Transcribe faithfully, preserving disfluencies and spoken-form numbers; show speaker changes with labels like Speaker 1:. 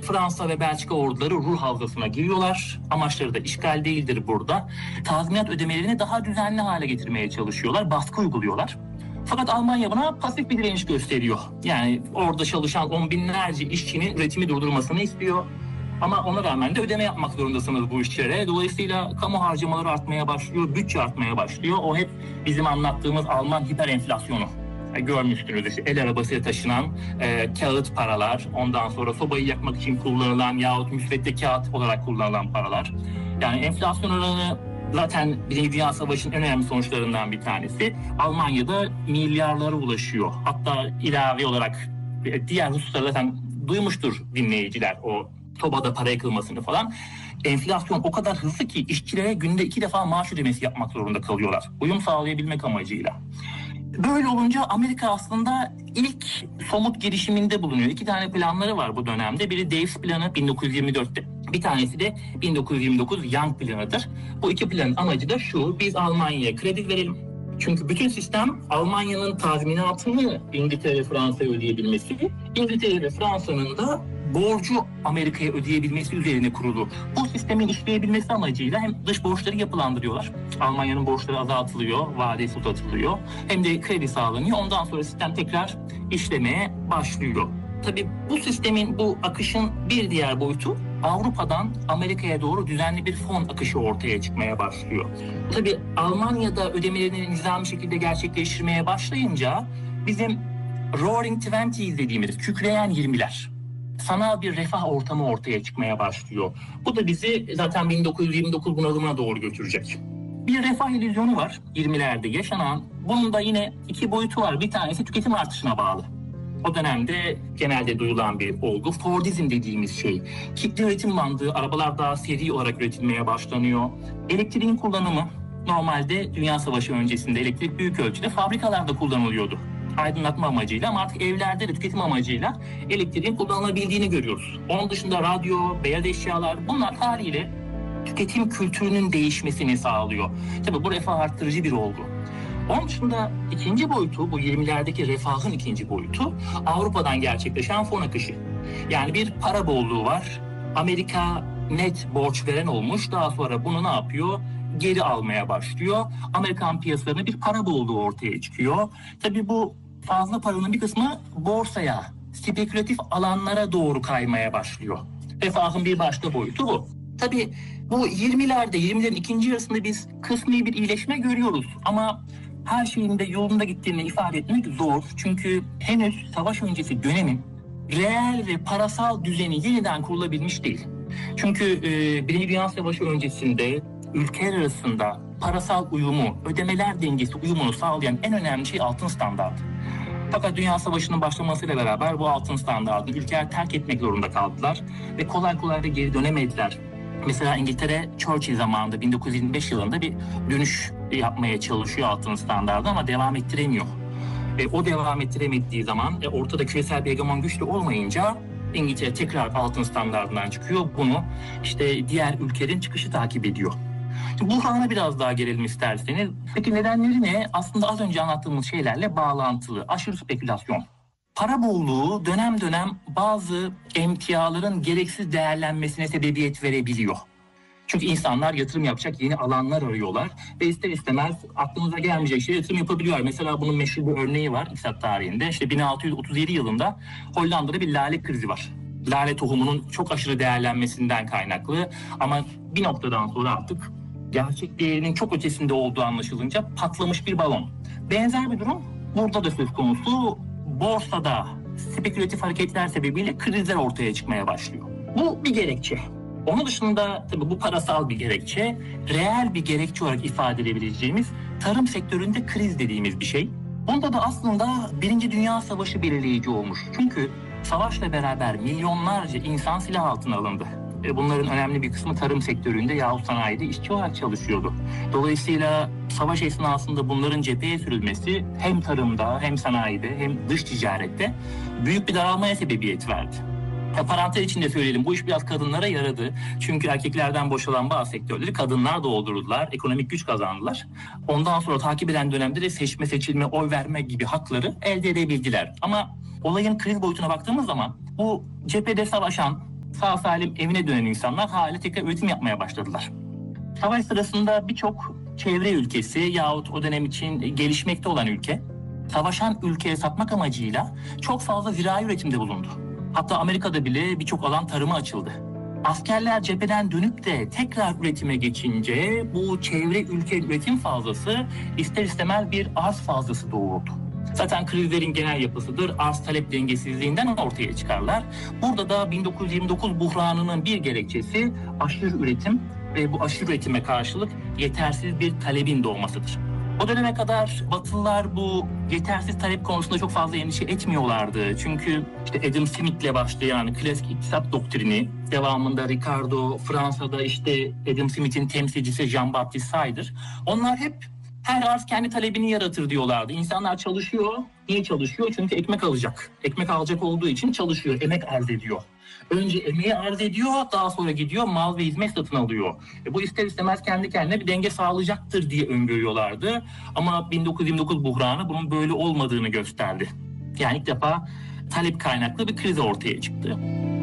Speaker 1: Fransa ve Belçika orduları Ruhr Havzası'na giriyorlar. Amaçları da işgal değildir burada. Tazminat ödemelerini daha düzenli hale getirmeye çalışıyorlar. Baskı uyguluyorlar. Fakat Almanya buna pasif bir direniş gösteriyor. Yani orada çalışan on binlerce işçinin üretimi durdurmasını istiyor. Ama ona rağmen de ödeme yapmak zorundasınız bu işçilere. Dolayısıyla kamu harcamaları artmaya başlıyor, bütçe artmaya başlıyor. O hep bizim anlattığımız Alman hiper enflasyonu. E, görmüştünüz işte el arabasıyla taşınan e, kağıt paralar, ondan sonra sobayı yakmak için kullanılan yahut müsvedde kağıt olarak kullanılan paralar. Yani enflasyon oranı zaten Birinci Dünya Savaşı'nın en önemli sonuçlarından bir tanesi. Almanya'da milyarlara ulaşıyor. Hatta ilave olarak diğer hususları zaten duymuştur dinleyiciler, o sobada para yakılmasını falan. Enflasyon o kadar hızlı ki işçilere günde iki defa maaş ödemesi yapmak zorunda kalıyorlar. Uyum sağlayabilmek amacıyla. Böyle olunca Amerika aslında ilk somut girişiminde bulunuyor. İki tane planları var bu dönemde. Biri Davis planı bin dokuz yüz yirmi dörtte. Bir tanesi de bin dokuz yüz yirmi dokuz Young planıdır. Bu iki planın amacı da şu: biz Almanya'ya kredi verelim. Çünkü bütün sistem Almanya'nın tazminatını İngiltere ve Fransa'ya ödeyebilmesi, İngiltere ve Fransa'nın da borcu Amerika'ya ödeyebilmesi üzerine kurulu. Bu sistemin işleyebilmesi amacıyla hem dış borçları yapılandırıyorlar. Almanya'nın borçları azaltılıyor, vadesi uzatılıyor. Hem de kredi sağlanıyor. Ondan sonra sistem tekrar işlemeye başlıyor. Tabii bu sistemin, bu akışın bir diğer boyutu Avrupa'dan Amerika'ya doğru düzenli bir fon akışı ortaya çıkmaya başlıyor. Tabii Almanya'da ödemelerini nizami şekilde gerçekleştirmeye başlayınca bizim Roaring Twenties dediğimiz kükreyen yirmiler, sanal bir refah ortamı ortaya çıkmaya başlıyor. Bu da bizi zaten bin dokuz yüz yirmi dokuz bunalımına doğru götürecek. Bir refah illüzyonu var yirmilerde yaşanan. Bunun da yine iki boyutu var. Bir tanesi tüketim artışına bağlı. O dönemde genelde duyulan bir olgu Fordizm dediğimiz şey. Kitle üretim bandı, arabalar daha seri olarak üretilmeye başlanıyor. Elektriğin kullanımı, normalde Dünya Savaşı öncesinde elektrik büyük ölçüde fabrikalarda kullanılıyordu. Aydınlatma amacıyla, ama artık evlerde de tüketim amacıyla elektriğin kullanılabildiğini görüyoruz. Onun dışında radyo, beyaz eşyalar, bunlar haliyle tüketim kültürünün değişmesini sağlıyor. Tabii bu refah arttırıcı bir olgu. Onun dışında ikinci boyutu, bu yirmilerdeki refahın ikinci boyutu Avrupa'dan gerçekleşen fon akışı. Yani bir para bolluğu var. Amerika net borç veren olmuş. Daha sonra bunu ne yapıyor? Geri almaya başlıyor. Amerikan piyasalarında bir para bolluğu ortaya çıkıyor. Tabii bu fazla paranın bir kısmı borsaya, spekülatif alanlara doğru kaymaya başlıyor. Refahın bir başka boyutu bu. Tabii bu yirmilerde, yirmilerin ikinci yarısında biz kısmi bir iyileşme görüyoruz. Ama her şeyin de yolunda gittiğini ifade etmek zor. Çünkü henüz savaş öncesi dönemin reel ve parasal düzeni yeniden kurulabilmiş değil. Çünkü e, Birinci Dünya Savaşı öncesinde ülkeler arasında parasal uyumu, ödemeler dengesi uyumunu sağlayan en önemli şey altın standardı. Fakat Dünya Savaşı'nın başlamasıyla beraber bu altın standardı ülkeler terk etmek zorunda kaldılar ve kolay kolay da geri dönemediler. Mesela İngiltere Churchill zamanında bin dokuz yüz yirmi beş yılında bir dönüş yapmaya çalışıyor altın standardı ama devam ettiremiyor. E, o devam ettiremediği zaman e, ortada küresel bir hegemon güçlü olmayınca İngiltere tekrar altın standardından çıkıyor. Bunu işte diğer ülkelerin çıkışı takip ediyor. Şimdi buhrana biraz daha gelelim isterseniz. Peki nedenleri ne? Aslında az önce anlattığımız şeylerle bağlantılı. Aşırı spekülasyon. Para bolluğu dönem dönem bazı emtiaların gereksiz değerlenmesine sebebiyet verebiliyor. Çünkü insanlar yatırım yapacak yeni alanlar arıyorlar ve ister istemez aklınıza gelmeyecek şeye yatırım yapabiliyorlar. Mesela bunun meşhur bir örneği var iktisat tarihinde. İşte bin altı yüz otuz yedi yılında Hollanda'da bir lale krizi var. Lale tohumunun çok aşırı değerlenmesinden kaynaklı, ama bir noktadan sonra artık gerçek değerinin çok ötesinde olduğu anlaşılınca patlamış bir balon. Benzer bir durum burada da söz konusu. Borsada spekülatif hareketler sebebiyle krizler ortaya çıkmaya başlıyor. Bu bir gerekçe. Onun dışında tabii bu parasal bir gerekçe, reel bir gerekçe olarak ifade edebileceğimiz tarım sektöründe kriz dediğimiz bir şey. Bunda da aslında Birinci Dünya Savaşı belirleyici olmuş. Çünkü savaşla beraber milyonlarca insan silah altına alındı. Bunların önemli bir kısmı tarım sektöründe yahut sanayide işçi olarak çalışıyordu. Dolayısıyla savaş esnasında bunların cepheye sürülmesi hem tarımda hem sanayide hem dış ticarette büyük bir daralmaya sebebiyet verdi. Ya, parantez içinde söyleyelim, bu iş biraz kadınlara yaradı. Çünkü erkeklerden boşalan bazı sektörleri kadınlar doldurdular, ekonomik güç kazandılar. Ondan sonra takip eden dönemde de seçme, seçilme, oy verme gibi hakları elde edebildiler. Ama olayın kriz boyutuna baktığımız zaman bu cephede savaşan, sağ salim evine dönen insanlar hala tekrar üretim yapmaya başladılar. Savaş sırasında birçok çevre ülkesi yahut o dönem için gelişmekte olan ülke, savaşan ülkeye satmak amacıyla çok fazla zirai üretimde bulundu. Hatta Amerika'da bile birçok alan tarıma açıldı. Askerler cepheden dönüp de tekrar üretime geçince bu çevre ülke üretim fazlası ister istemez bir arz fazlası doğurdu. Zaten krizlerin genel yapısıdır, arz talep dengesizliğinden ortaya çıkarlar. Burada da bin dokuz yüz yirmi dokuz buhranının bir gerekçesi aşırı üretim ve bu aşırı üretime karşılık yetersiz bir talebin doğmasıdır. O döneme kadar Batılılar bu yetersiz talep konusunda çok fazla endişe etmiyorlardı. Çünkü işte Adam Smith'le başlayan klasik iktisat doktrini, devamında Ricardo, Fransa'da işte Adam Smith'in temsilcisi Jean-Baptiste Say'dır. Onlar hep her arz kendi talebini yaratır diyorlardı. İnsanlar çalışıyor. Niye çalışıyor? Çünkü ekmek alacak. Ekmek alacak olduğu için çalışıyor, emek arz ediyor. Önce emeği arz ediyor, daha sonra gidiyor mal ve hizmet satın alıyor. E bu ister istemez kendi kendine bir denge sağlayacaktır diye öngörüyorlardı. Ama bin dokuz yüz yirmi dokuz buhranı bunun böyle olmadığını gösterdi. Yani ilk defa talep kaynaklı bir kriz ortaya çıktı.